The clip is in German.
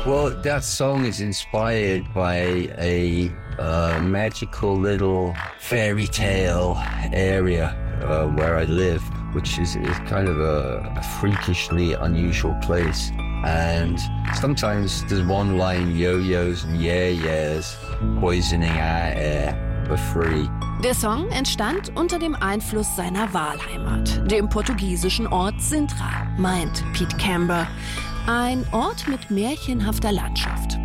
Well, that song is inspired by a magical little fairy tale area where I live, which is kind of a freakishly unusual place. And sometimes there's one line yo-yos and yeah-yeahs poisoning our air for free. Der Song entstand unter dem Einfluss seiner Wahlheimat, dem portugiesischen Ort Sintra, meint Pete Camber. Ein Ort mit märchenhafter Landschaft.